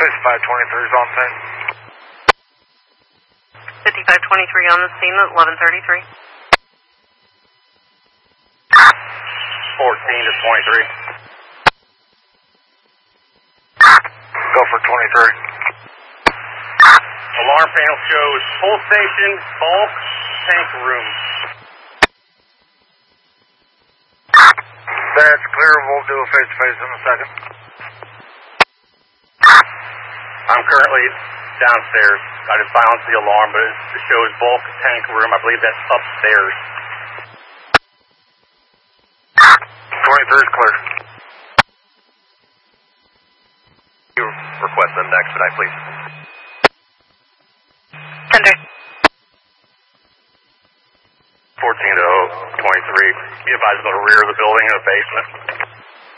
5523 is on scene. 5523 on the scene at 1133. 14 to 23. Go for 23. Alarm panel shows full station, bulk, tank room. That's clear. We'll do a face-to-face in a second. I'm currently downstairs. I just silenced the alarm, but it shows bulk tank room. I believe that's upstairs. 23 is clear. You request them to expedite, please. Sender. 14 to 23. Be advised to go to the rear of the building in the basement.